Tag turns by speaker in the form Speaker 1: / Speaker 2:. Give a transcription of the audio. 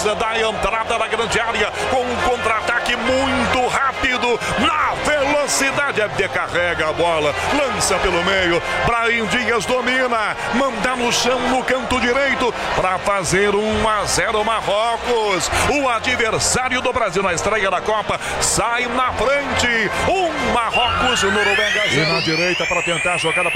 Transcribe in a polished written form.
Speaker 1: da entrada da grande área com um contra-ataque muito rápido. Na velocidade, carrega a bola, lança pelo meio. Brahim Dias domina, manda no chão no canto direito para fazer 1-0 Marrocos. O adversário do Brasil na estreia da Copa sai na frente. Marrocos, Noruega. E na direita para tentar a jogada.